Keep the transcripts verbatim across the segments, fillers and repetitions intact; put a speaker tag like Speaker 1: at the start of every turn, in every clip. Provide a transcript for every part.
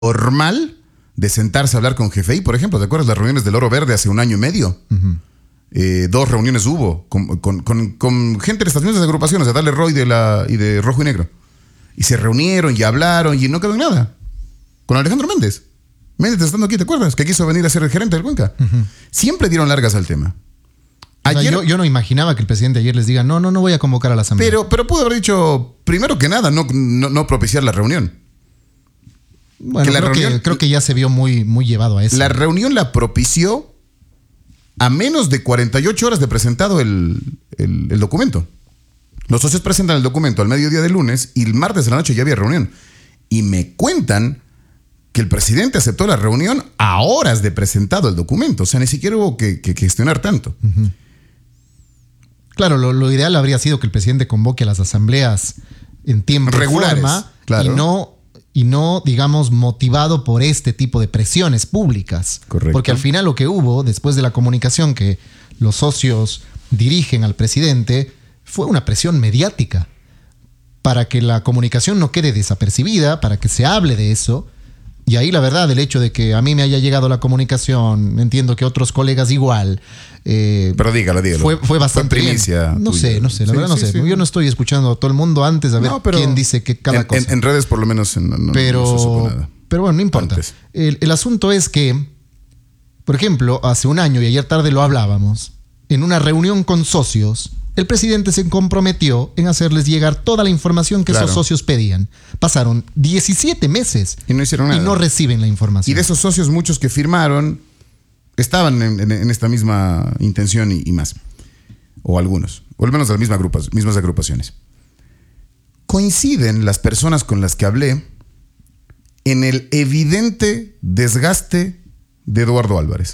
Speaker 1: normal de sentarse a hablar con G F I, por ejemplo. ¿Te acuerdas las reuniones del Oro Verde hace un año y medio? Uh-huh. Eh, dos reuniones hubo con, con, con, con gente de estas mismas agrupaciones, de Dale Roy de la, y de Rojo y Negro. Y se reunieron y hablaron y no quedó en nada. Con Alejandro Méndez. Méndez estando aquí, ¿te acuerdas? Que quiso venir a ser el gerente del Cuenca. Uh-huh. Siempre dieron largas al tema.
Speaker 2: Ayer, o sea, yo, yo no imaginaba que el presidente ayer les diga, no, no, no voy a convocar a la asamblea.
Speaker 1: Pero, pero pudo haber dicho, primero que nada, no, no, no propiciar la reunión.
Speaker 2: Bueno,
Speaker 1: que la
Speaker 2: creo,
Speaker 1: reunión,
Speaker 2: que, creo que ya se vio muy, muy llevado a eso.
Speaker 1: La reunión la propició a menos de cuarenta y ocho horas de presentado el, el, el documento. Los socios presentan el documento al mediodía del lunes y el martes de la noche ya había reunión. Y me cuentan que el presidente aceptó la reunión a horas de presentado el documento. O sea, ni siquiera hubo que, que, que gestionar tanto.
Speaker 2: Uh-huh. Claro, lo, lo ideal habría sido que el presidente convoque a las asambleas en tiempo
Speaker 1: regulares,
Speaker 2: y forma,
Speaker 1: claro.
Speaker 2: y no, y no, digamos, motivado por este tipo de presiones públicas.
Speaker 1: Correcto.
Speaker 2: Porque al final lo que hubo, después de la comunicación que los socios dirigen al presidente, fue una presión mediática para que la comunicación no quede desapercibida, para que se hable de eso. Y ahí la verdad, el hecho de que a mí me haya llegado la comunicación, entiendo que otros colegas igual. Eh,
Speaker 1: Pero dígalo, dígalo.
Speaker 2: Fue, fue bastante
Speaker 1: fue primicia
Speaker 2: bien. No
Speaker 1: tuya.
Speaker 2: sé, no sé, la
Speaker 1: sí,
Speaker 2: verdad
Speaker 1: sí,
Speaker 2: no sé.
Speaker 1: Sí.
Speaker 2: Yo no estoy escuchando a todo el mundo antes a ver no, quién dice que cada
Speaker 1: en,
Speaker 2: cosa.
Speaker 1: En, en redes por lo menos no, no,
Speaker 2: pero,
Speaker 1: no se supo nada.
Speaker 2: Pero bueno, no importa. El, el asunto es que, por ejemplo, hace un año y ayer tarde lo hablábamos, en una reunión con socios, el presidente se comprometió en hacerles llegar toda la información que claro. esos socios pedían. Pasaron diecisiete meses
Speaker 1: y no hicieron nada.
Speaker 2: Y no reciben la información.
Speaker 1: Y de esos socios, muchos que firmaron estaban en, en, en esta misma intención y, y más. O algunos. O al menos de las mismas, grupas, mismas agrupaciones. Coinciden las personas con las que hablé en el evidente desgaste de Eduardo Álvarez.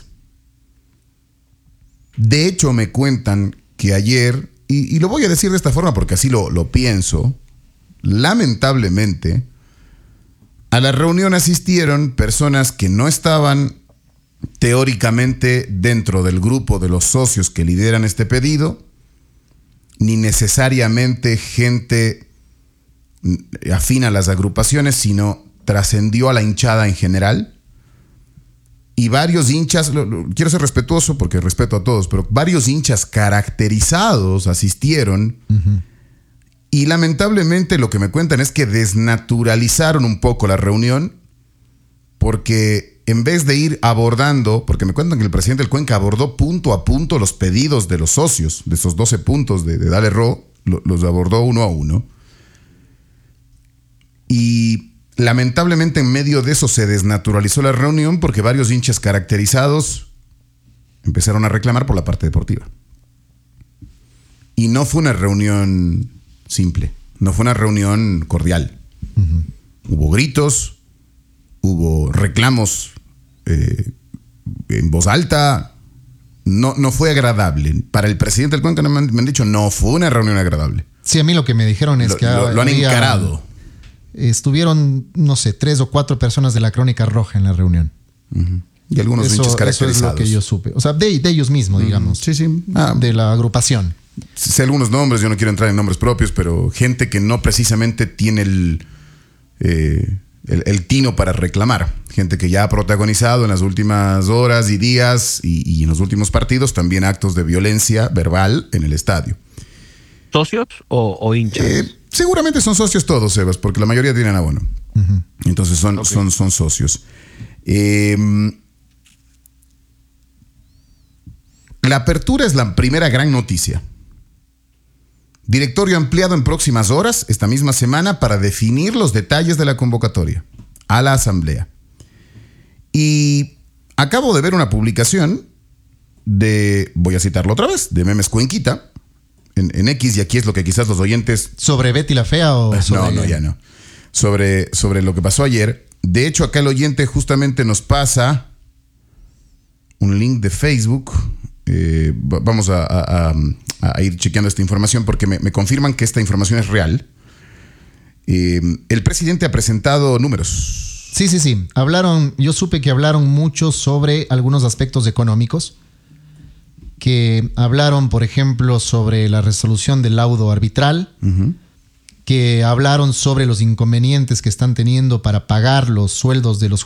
Speaker 1: De hecho, me cuentan que ayer, y, y lo voy a decir de esta forma porque así lo, lo pienso, lamentablemente, a la reunión asistieron personas que no estaban teóricamente dentro del grupo de los socios que lideran este pedido, ni necesariamente gente afín a las agrupaciones, sino trascendió a la hinchada en general. Y varios hinchas, lo, lo, quiero ser respetuoso porque respeto a todos, pero varios hinchas caracterizados asistieron. Uh-huh. Y lamentablemente lo que me cuentan es que desnaturalizaron un poco la reunión porque en vez de ir abordando, porque me cuentan que el presidente del Cuenca abordó punto a punto los pedidos de los socios, de esos doce puntos de, de Dale Ro, lo, los abordó uno a uno. Y lamentablemente en medio de eso se desnaturalizó la reunión porque varios hinchas caracterizados empezaron a reclamar por la parte deportiva. Y no fue una reunión simple, no fue una reunión cordial. Uh-huh. Hubo gritos, hubo reclamos eh, en voz alta, no, no fue agradable. Para el presidente del Cuenca me han, me han dicho, no fue una reunión agradable.
Speaker 2: Sí, a mí lo que me dijeron es
Speaker 1: lo,
Speaker 2: que...
Speaker 1: Lo, lo han
Speaker 2: había...
Speaker 1: encarado.
Speaker 2: Estuvieron, no sé, tres o cuatro personas de la Crónica Roja en la reunión.
Speaker 1: Uh-huh. Y algunos
Speaker 2: eso,
Speaker 1: hinchas caracterizados.
Speaker 2: Eso es lo que yo supe. O sea, de, de ellos mismos, uh-huh. digamos.
Speaker 1: Sí, sí. Ah,
Speaker 2: de la agrupación.
Speaker 1: Sé algunos nombres, yo no quiero entrar en nombres propios, pero gente que no precisamente tiene el, eh, el, el tino para reclamar. Gente que ya ha protagonizado en las últimas horas y días y, y en los últimos partidos también actos de violencia verbal en el estadio.
Speaker 3: ¿Socios o, o hinchas?
Speaker 1: Eh, seguramente son socios todos, Sebas, porque la mayoría tienen abono. Uh-huh. Entonces son, okay. son, son socios. Eh, la apertura es la primera gran noticia. Directorio ampliado en próximas horas, esta misma semana, para definir los detalles de la convocatoria a la asamblea. Y acabo de ver una publicación de, voy a citarlo otra vez, de Memes Cuenquita, En, en X, y aquí es lo que quizás los oyentes...
Speaker 2: ¿Sobre Betty la Fea o sobre...?
Speaker 1: No, no, ya no. Sobre, sobre lo que pasó ayer. De hecho, acá el oyente justamente nos pasa un link de Facebook. Eh, vamos a, a, a ir chequeando esta información porque me, me confirman que esta información es real. Eh, el presidente ha presentado números.
Speaker 2: Sí, sí, sí. Hablaron, yo supe que hablaron mucho sobre algunos aspectos económicos. Que hablaron, por ejemplo, sobre la resolución del laudo arbitral, uh-huh. que hablaron sobre los inconvenientes que están teniendo para pagar los sueldos de los